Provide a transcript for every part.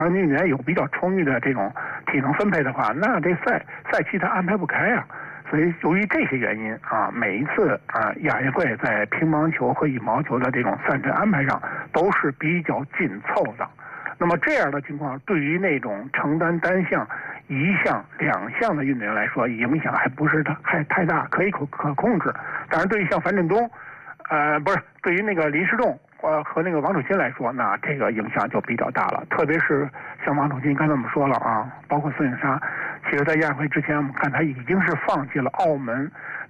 运动员有比较充裕的这种体能分配的话，那这赛期他安排不开啊。所以由于这些原因啊，每一次亚运会在乒乓球和羽毛球的这种赛程安排上都是比较紧凑的。那么这样的情况，对于那种承担单项、一项、两项的运动员来说，影响还不是太大，可以可控制。当然，对于像樊振东，对于那个林诗栋和那个王楚钦来说，那这个影响就比较大了。特别是像王楚钦，刚才我们说了啊，包括孙颖莎，其实在亚运会之前，我们看他已经是放弃了澳门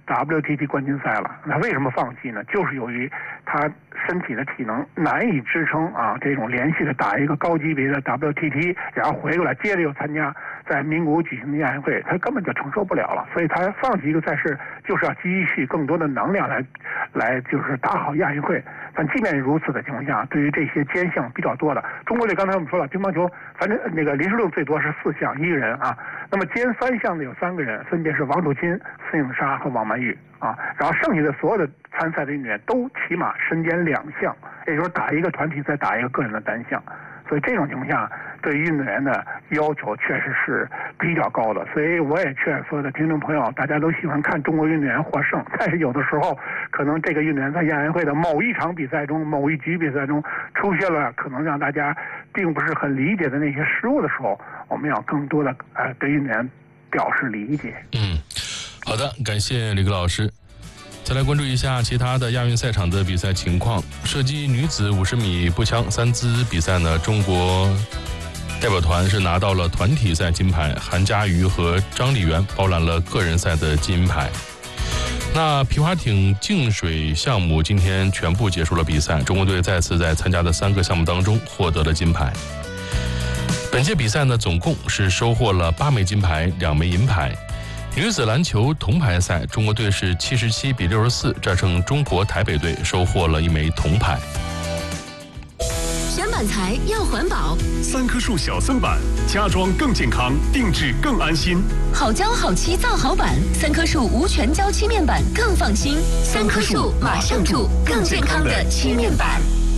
WTT 冠军赛了。那为什么放弃呢？就是由于他身体的体能难以支撑啊，这种连续的打一个高级别的 WTT， 然后回过来接着又参加在名古屋举行的亚运会，他根本就承受不了了。所以他放弃一个赛事，就是要积蓄更多的能量来就是打好亚运会。但即便如此的情况下，对于这些兼项比较多的中国队，刚才我们说了，乒乓球反正那个林诗栋最多是4项1个人啊，那么兼3项的有3个人，分别是王楚钦、孙颖莎和王曼玉啊，然后剩下的所有的参赛的运动员都起码身兼2项，也就是打一个团体再打一个个人的单项。所以这种情况下，对于运动员的要求确实是比较高的。所以我也劝所有的听众朋友，大家都喜欢看中国运动员获胜，但是有的时候可能这个运动员在亚运会的某一场比赛中、某一局比赛中出现了可能让大家并不是很理解的那些失误的时候，我们要更多的对运动员表示理解。 好的，感谢李克老师。再来关注一下其他的亚运赛场的比赛情况。射击女子50米步枪3姿比赛呢，中国代表团是拿到了团体赛金牌，韩佳瑜和张丽媛包揽了个人赛的金牌。那皮划艇净水项目今天全部结束了比赛，中国队再次在参加的3个项目当中获得了金牌。本届比赛呢，总共是收获了8枚金牌，2枚银牌。女子篮球铜牌赛，中国队是77比64战胜中国台北队，收获了1枚铜牌。 选板材要环保 ，3棵树小森板，家装更健康，定制更安心。 好胶好漆造好板，3棵树无全胶漆面板更放心。3棵树马上住，更健康的漆面板。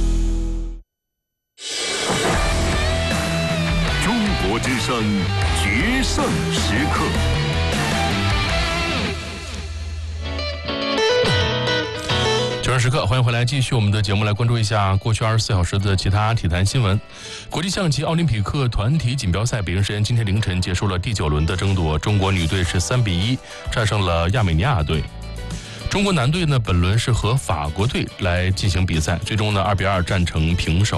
中国之声决胜时刻。 决胜时刻，欢迎回来，继续我们的节目，来关注一下过去24小时的其他体坛新闻。国际象棋奥林匹克团体锦标赛北京时间今天凌晨结束了第9轮的争夺，中国女队是3比1战胜了亚美尼亚队。中国男队呢，本轮是和法国队来进行比赛，最终呢2比2战成平手。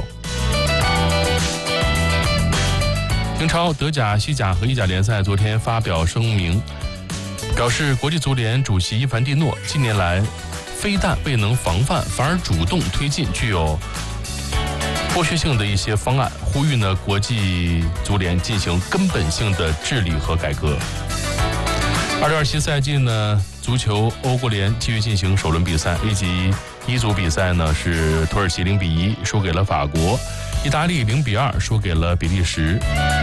英超、德甲、西甲和意甲联赛昨天发表声明，表示国际足联主席伊凡蒂诺近年来非但未能防范，反而主动推进具有剥削性的一些方案，呼吁呢国际足联进行根本性的治理和改革。2027赛季呢，足球欧国联继续进行首轮比赛。A 级一组比赛呢是土耳其0比1输给了法国，意大利0比2输给了比利时。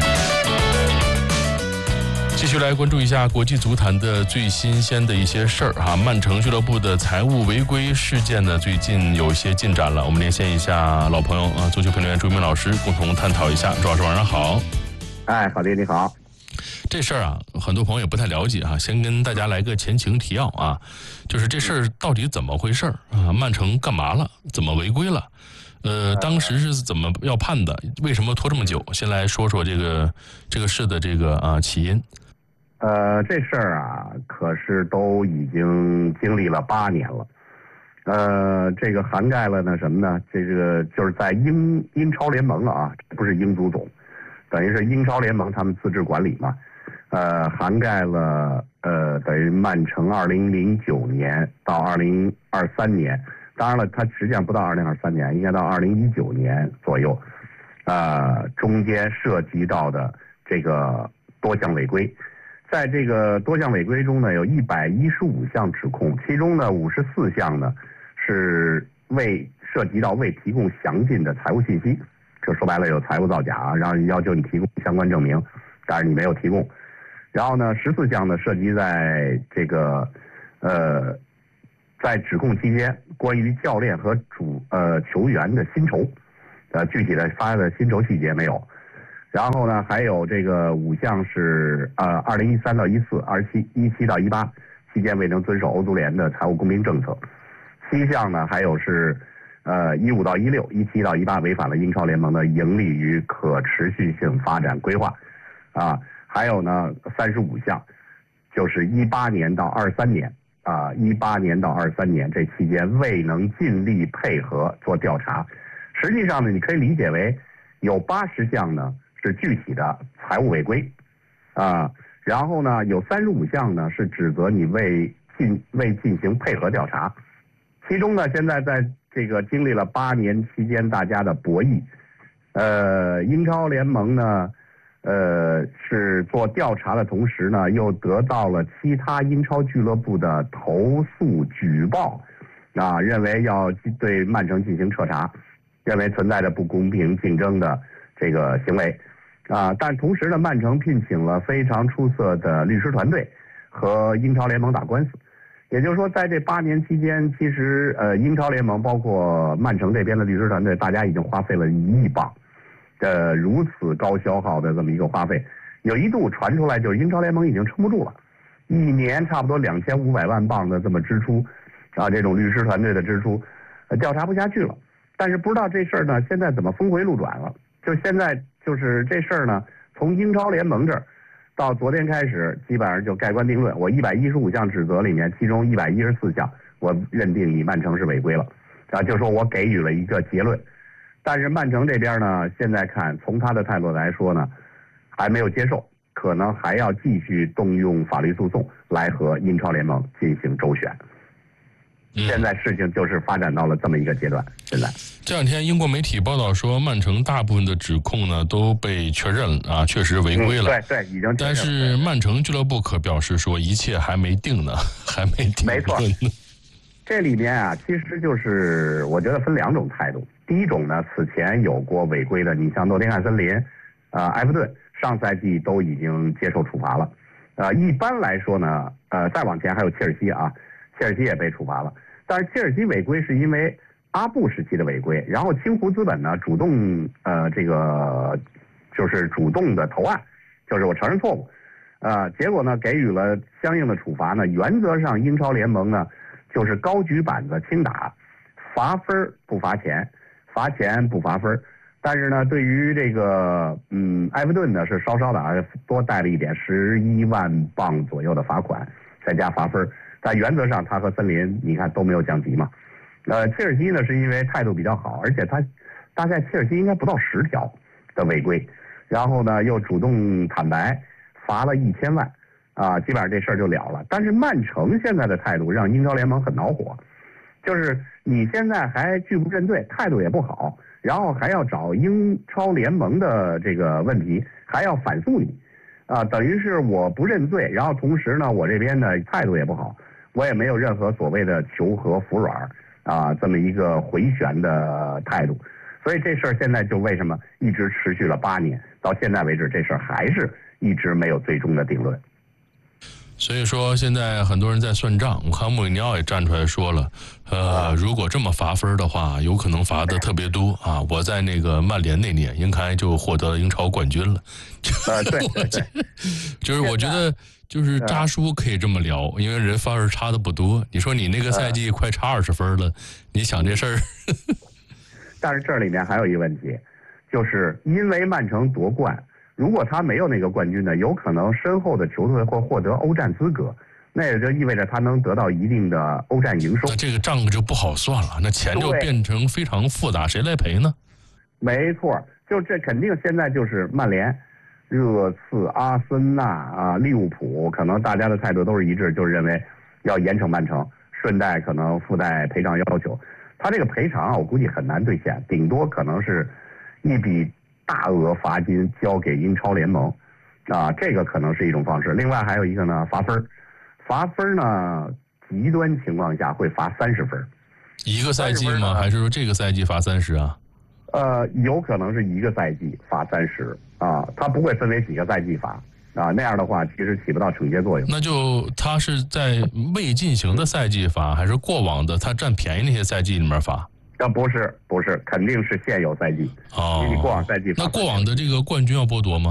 继续来关注一下国际足坛的最新鲜的一些事儿哈。曼城俱乐部的财务违规事件呢，最近有一些进展了。我们连线一下老朋友足球评论员朱一鸣老师，共同探讨一下。朱老师晚上好。 郝弟你好。 这事儿啊，很多朋友也不太了解哈，先跟大家来个前情提要啊，就是这事儿到底怎么回事啊？曼城干嘛了？怎么违规了？当时是怎么要判的？为什么拖这么久？先来说说这个事的这个起因。 这事儿啊，可是都已经经历了8年了。这个涵盖了什么呢？这个就是在英超联盟啊，不是英足总，等于是英超联盟他们自治管理嘛。涵盖了等于曼城2009年到2023年，当然了，它实际上不到2023年，应该到2019年左右。中间涉及到的这个多项违规。在这个多项违规中呢，有115项指控，其中呢54项呢是涉及到未提供详尽的财务信息，就说白了有财务造假，然后要求你提供相关证明，但是你没有提供。然后呢14项呢涉及在这个在指控期间关于教练和球员的薪酬，具体的发的薪酬细节没有。 然后呢，还有这个5项是2013到14，17到18期间未能遵守欧足联的财务公平政策；7项呢，还有是15到16，17到18违反了英超联盟的盈利与可持续性发展规划，还有呢35项，就是18年到23年，18年到23年这期间未能尽力配合做调查。实际上呢，你可以理解为有80项呢是具体的财务违规，然后呢有35项呢是指责你未进行配合调查。其中呢，现在在这个经历了8年期间大家的博弈，英超联盟呢，是做调查的同时呢，又得到了其他英超俱乐部的投诉举报，认为要对曼城进行彻查，认为存在着不公平竞争的这个行为，但同时呢，曼城聘请了非常出色的律师团队和英超联盟打官司。也就是说，在这8年期间，其实英超联盟包括曼城这边的律师团队，大家已经花费了1亿镑，如此高消耗的这么一个花费，有一度传出来就是英超联盟已经撑不住了，一年差不多2500万镑的这么支出，这种律师团队的支出，调查不下去了。但是不知道这事儿呢，现在怎么峰回路转了？就现在就是这事儿呢，从英超联盟这儿。到昨天开始，基本上就盖棺定论。我115项指责里面，其中114项我认定你曼城是违规了，就说我给予了一个结论。但是曼城这边呢，现在看从他的态度来说呢，还没有接受，可能还要继续动用法律诉讼来和英超联盟进行周旋。现在事情就是发展到了这么一个阶段。现在这2天英国媒体报道说，曼城大部分的指控呢都被确认了确实违规了。 对，已经确认了。 但是曼城俱乐部可表示说，一切还没定呢，还没定。 没错。这里面其实就是我觉得分2种态度。第一种呢，此前有过违规的，你像诺丁汉森林、埃弗顿，上赛季都已经接受处罚了。一般来说呢，再往前还有切尔西切尔西也被处罚了。但是切尔西违规是因为阿布时期的违规，然后清湖资本呢主动这个就是主动的投案，就是我承认错误，结果呢给予了相应的处罚呢。原则上英超联盟呢就是高举板子轻打，罚分不罚钱，罚钱不罚分。但是呢，对于这个埃弗顿呢是稍稍的多带了一点11万镑左右的罚款，再加罚分。但原则上，他和森林你看都没有降级嘛。切尔西呢是因为态度比较好，而且他大概切尔西应该不到10条的违规，然后呢又主动坦白，罚了1000万，基本上这事儿就了了。但是曼城现在的态度让英超联盟很恼火，就是你现在还拒不认罪，态度也不好，然后还要找英超联盟的这个问题，还要反诉你，等于是我不认罪，然后同时呢我这边的态度也不好。我也没有任何所谓的求和服软这么一个回旋的态度，所以这事儿现在就为什么一直持续了8年，到现在为止这事儿还是一直没有最终的定论。 所以说现在很多人在算账，我看穆里尼奥也站出来说了，如果这么罚分的话，有可能罚的特别多我在那个曼联那年应该就获得英超冠军了。 对， 就是我觉得就是扎叔可以这么聊，因为人分差的不多。你说你那个赛季快差20分了，你想这事儿。 但是这里面还有一个问题，就是因为曼城夺冠，如果他没有那个冠军呢，有可能身后的球队会获得欧战资格，那也就意味着他能得到一定的欧战营收。 那这个账就不好算了，那钱就变成非常复杂，谁来赔呢？ 没错，就这肯定现在就是曼联、热刺、阿森纳利物浦，可能大家的态度都是一致，就是认为要严惩曼城，顺带可能附带赔偿要求。他这个赔偿我估计很难兑现，顶多可能是一笔大额罚金交给英超联盟，这个可能是一种方式。另外还有一个呢，罚分呢，极端情况下会罚30分。 一个赛季吗？还是说这个赛季罚30啊？ 有可能是一个赛季罚30他不会分为几个赛季罚那样的话其实起不到惩戒作用。 那就他是在未进行的赛季罚，还是过往的他占便宜那些赛季里面罚？ 不是，肯定是现有赛季。 哦， 你过往赛季， 那过往的这个冠军要剥夺吗？